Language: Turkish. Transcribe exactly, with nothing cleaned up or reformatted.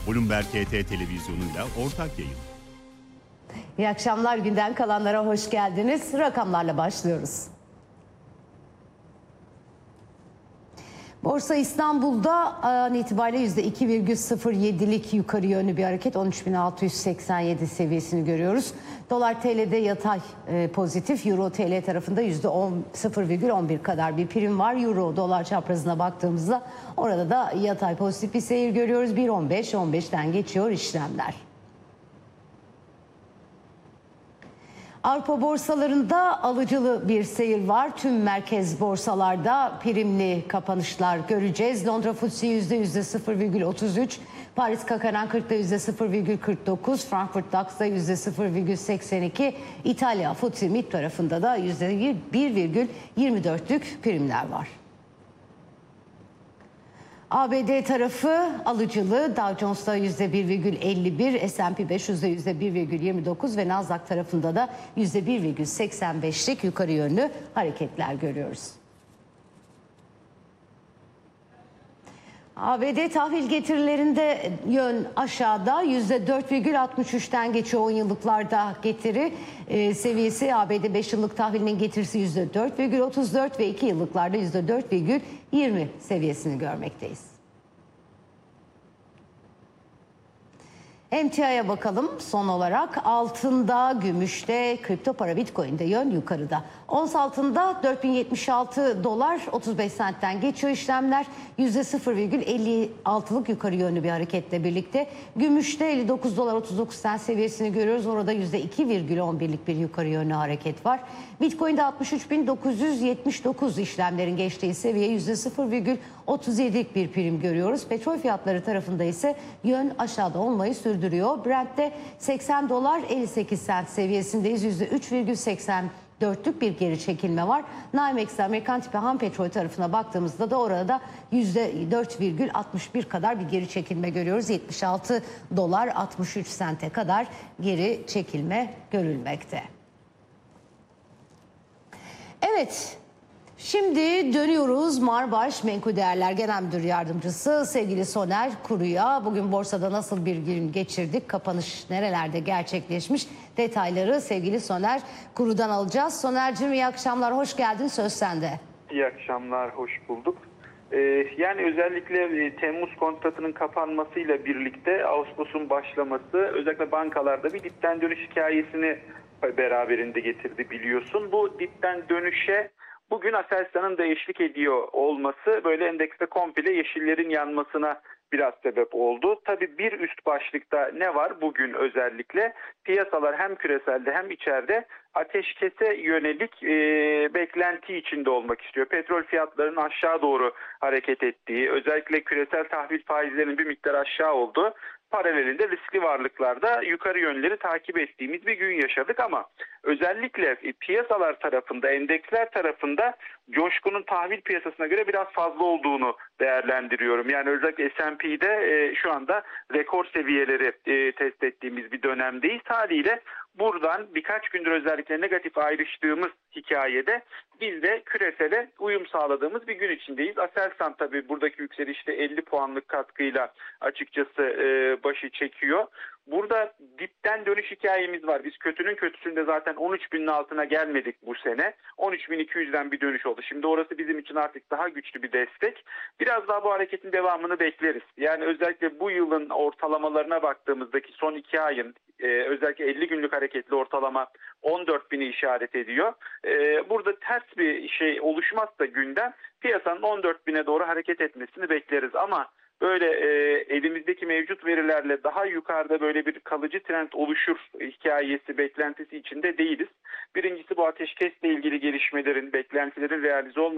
Bloomberg H T televizyonuyla ortak yayın. İyi akşamlar, günden kalanlara hoş geldiniz. Rakamlarla başlıyoruz. Borsa İstanbul'da an itibariyle yüzde iki virgül sıfır yedilik yukarı yönlü bir hareket, on üç bin altı yüz seksen yedi seviyesini görüyoruz. Dolar T L'de yatay e, pozitif, Euro T L tarafında yüzde sıfır virgül on bir kadar bir prim var. Euro dolar çaprazına baktığımızda orada da yatay pozitif bir seyir görüyoruz. bir virgül on beş on beşten geçiyor işlemler. Avrupa borsalarında alıcılı bir seyir var. Tüm merkez borsalarda primli kapanışlar göreceğiz. Londra F T S E yüzde sıfır virgül otuz üç, Paris C A C kırkta yüzde sıfır virgül kırk dokuz, Frankfurt DAX'da yüzde sıfır virgül seksen iki, İtalya F T S E M İ B tarafında da yüzde bir virgül yirmi dörtlük primler var. A B D tarafı alıcılı, Dow Jones'ta yüzde bir virgül elli bir, S and P beş yüzde yüzde bir virgül yirmi dokuz ve Nasdaq tarafında da yüzde bir virgül seksen beşlik yukarı yönlü hareketler görüyoruz. A B D tahvil getirilerinde yön aşağıda, yüzde dört virgül altmış üçten geçiyor on yıllıklarda getiri e, seviyesi. A B D beş yıllık tahvilinin getirisi yüzde dört virgül otuz dört ve iki yıllıklarda yüzde dört virgül yirmi seviyesini görmekteyiz. M T I'ye bakalım son olarak. Altında, gümüşte, kripto para Bitcoin'de yön yukarıda. Ons altında dört bin yetmiş altı dolar otuz beş sentten geçiyor işlemler. yüzde sıfır virgül elli altılık yukarı yönlü bir hareketle birlikte. Gümüşte elli dokuz dolar otuz dokuz sent seviyesini görüyoruz. Orada yüzde iki virgül on birlik bir yukarı yönlü hareket var. Bitcoin'de altmış üç bin dokuz yüz yetmiş dokuz işlemlerin geçtiği seviye, yüzde sıfır virgül otuz yedilik bir prim görüyoruz. Petrol fiyatları tarafında ise yön aşağıda olmayı sürdürüyor. Brent'te seksen dolar elli sekiz sent seviyesindeyiz. yüzde üç virgül seksen dörtlük bir geri çekilme var. NYMEX'te Amerikan tipi ham petrol tarafına baktığımızda da orada yüzde dört virgül altmış bir kadar bir geri çekilme görüyoruz. yetmiş altı dolar altmış üç sente kadar geri çekilme görülmekte. Evet, şimdi dönüyoruz Marbaş Menkul Değerler Genel Müdür Yardımcısı sevgili Soner Kuru'ya. Bugün borsada nasıl bir gün geçirdik, kapanış nerelerde gerçekleşmiş, detayları sevgili Soner Kuru'dan alacağız. Soner'cim iyi akşamlar, hoş geldin, söz sende. İyi akşamlar, hoş bulduk. Ee, yani özellikle e, Temmuz kontratının kapanmasıyla birlikte Ağustos'un başlaması özellikle bankalarda bir dipten dönüş hikayesini beraberinde getirdi biliyorsun. Bu dipten dönüşe bugün Aselsan'ın da eşlik ediyor olması böyle endekste komple yeşillerin yanmasına biraz sebep oldu. Tabii bir üst başlıkta ne var bugün özellikle? Piyasalar hem küreselde hem içeride ateşkese yönelik e, beklenti içinde olmak istiyor. Petrol fiyatlarının aşağı doğru hareket ettiği, özellikle küresel tahvil faizlerinin bir miktar aşağı olduğu, paralelinde riskli varlıklarda yukarı yönleri takip ettiğimiz bir gün yaşadık ama özellikle piyasalar tarafında, endeksler tarafında coşkunun tahvil piyasasına göre biraz fazla olduğunu değerlendiriyorum. Yani özellikle S and P'de e, şu anda rekor seviyeleri e, test ettiğimiz bir dönemdeyiz. Haliyle buradan birkaç gündür özellikle negatif ayrıştığımız hikayede biz de küresele uyum sağladığımız bir gün içindeyiz. Aselsan tabii buradaki yükselişte elli puanlık katkıyla açıkçası e, başı çekiyor. Burada dipten dönüş hikayemiz var. Biz kötünün kötüsünde zaten on üç binin altına gelmedik bu sene. on üç bin iki yüzden bir dönüş oldu. Şimdi orası bizim için artık daha güçlü bir destek. Biraz daha bu hareketin devamını bekleriz. Yani özellikle bu yılın ortalamalarına baktığımızdaki son iki ayın e, özellikle elli günlük hareketli ortalama on dört bini işaret ediyor. E, burada ters bir şey oluşmazsa günden piyasanın on dört bine doğru hareket etmesini bekleriz ama böyle e, elimizdeki mevcut verilerle daha yukarıda böyle bir kalıcı trend oluşur hikayesi, beklentisi içinde değiliz. Birincisi bu ateşkesle ilgili gelişmelerin, beklentilerin realize olması